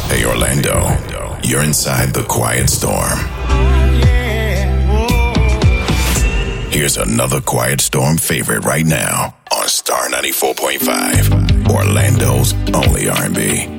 Hey, Orlando, you're inside the Quiet Storm. Here's another Quiet Storm favorite right now on Star 94.5, Orlando's only R&B.